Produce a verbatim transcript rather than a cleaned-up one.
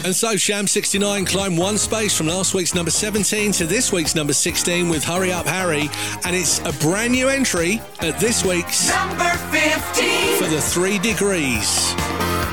And so Sham sixty-nine climbed one space from last week's number seventeen to this week's number sixteen with Hurry Up Harry, and it's a brand new entry at this week's number fifteen for the Three Degrees.